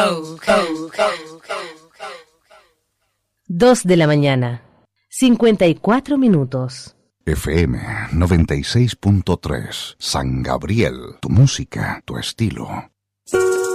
2 de la mañana, 54 minutos. FM 96.3, San Gabriel, tu música, tu estilo.